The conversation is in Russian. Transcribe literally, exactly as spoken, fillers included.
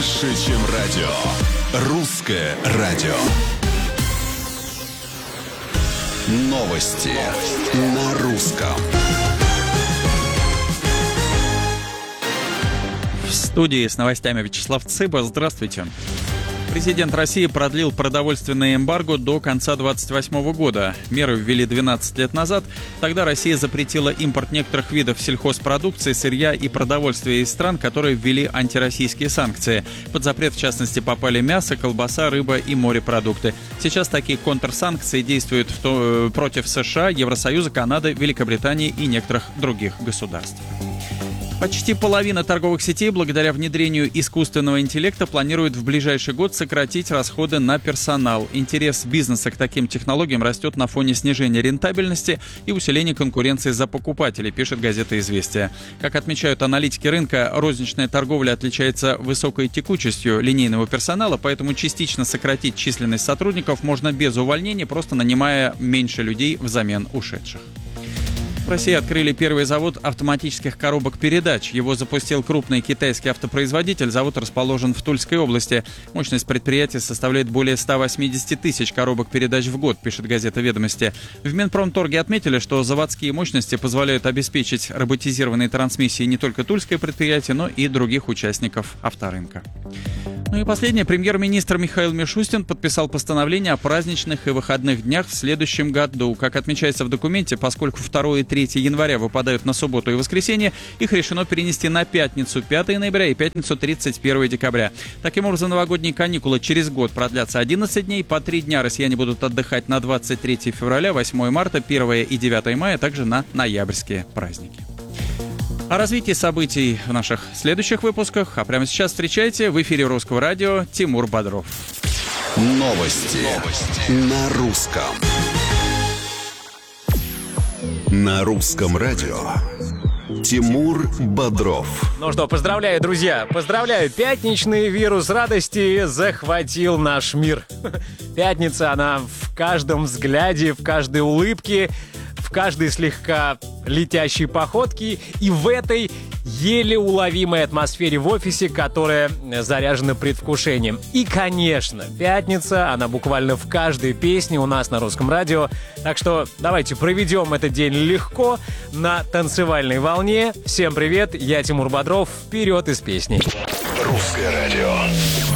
Больше, чем радио. Русское радио. Новости на русском. В студии с новостями Вячеслав Цыба. Здравствуйте. Президент России продлил продовольственное эмбарго до конца двадцать восьмого года. Меры ввели двенадцать лет назад. Тогда Россия запретила импорт некоторых видов сельхозпродукции, сырья и продовольствия из стран, которые ввели антироссийские санкции. Под запрет, в частности, попали мясо, колбаса, рыба и морепродукты. Сейчас такие контрсанкции действуют в то, против США, Евросоюза, Канады, Великобритании и некоторых других государств. Почти половина торговых сетей благодаря внедрению искусственного интеллекта планирует в ближайший год сократить расходы на персонал. Интерес бизнеса к таким технологиям растет на фоне снижения рентабельности и усиления конкуренции за покупателей, пишет газета «Известия». Как отмечают аналитики рынка, розничная торговля отличается высокой текучестью линейного персонала, поэтому частично сократить численность сотрудников можно без увольнения, просто нанимая меньше людей взамен ушедших. В России открыли первый завод автоматических коробок передач. Его запустил крупный китайский автопроизводитель. Завод расположен в Тульской области. Мощность предприятия составляет более ста восьмидесяти тысяч коробок передач в год, пишет газета «Ведомости». В Минпромторге отметили, что заводские мощности позволяют обеспечить роботизированные трансмиссии не только тульское предприятие, но и других участников авторынка. Ну и последнее. Премьер-министр Михаил Мишустин подписал постановление о праздничных и выходных днях в следующем году. Как отмечается в документе, поскольку второе и третье января выпадают на субботу и воскресенье, их решено перенести на пятницу пятого ноября и пятницу тридцать первого декабря. Таким образом, новогодние каникулы через год продлятся одиннадцать дней. По три дня россияне будут отдыхать на двадцать третьего февраля, восьмого марта, первого и девятого мая, а также на ноябрьские праздники. О развитии событий в наших следующих выпусках. А прямо сейчас встречайте в эфире Русского радио Тимур Бодров. Новости, Новости. На русском. На русском радио Тимур Бодров. Ну что, поздравляю, друзья, поздравляю. Пятничный вирус радости захватил наш мир. Пятница, она в каждом взгляде, в каждой улыбке, в каждой слегка летящей походке и в этой еле уловимой атмосфере в офисе, которая заряжена предвкушением. И, конечно, пятница, она буквально в каждой песне у нас на Русском радио. Так что давайте проведем этот день легко, на танцевальной волне. Всем привет, я Тимур Бодров. Вперед из песни. Русское радио.